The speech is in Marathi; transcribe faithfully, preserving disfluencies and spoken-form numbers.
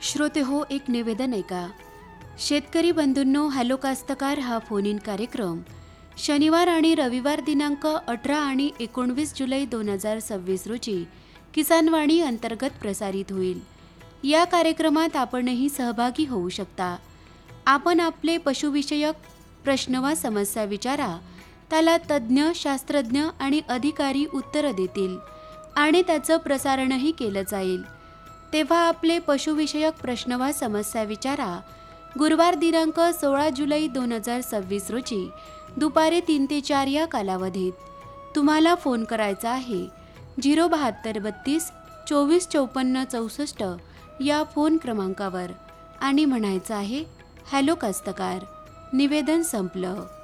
श्रोते हो, एक निवेदन ऐका. शेतकरी बंधूंनो, हॅलो कास्तकार हा फोन इन कार्यक्रम शनिवार आणि रविवार दिनांक अठरा आणि एकोणवीस जुलै दोन हजार सव्वीस रोजी किसानवाणी अंतर्गत प्रसारित होईल. या कार्यक्रमात आपणही सहभागी होऊ शकता. आपण आपले पशुविषयक प्रश्न वा समस्या विचारा. त्याला तज्ज्ञ, शास्त्रज्ञ आणि अधिकारी उत्तरं देतील आणि त्याचं प्रसारणही केलं जाईल. तेव्हा आपले पशुविषयक प्रश्न वा समस्या विचारा. गुरुवार दिनांक सोळा जुलै दोन हजार सव्वीस रोजी दुपारी तीन ते चार या कालावधीत. तुम्हाला फोन करायचा आहे झिरो बहात्तर बत्तीस चोवीस चौपन्न चौसष्ट या फोन क्रमांकावर आणि म्हणायचं आहे हॅलो कास्तकार. निवेदन संपलं.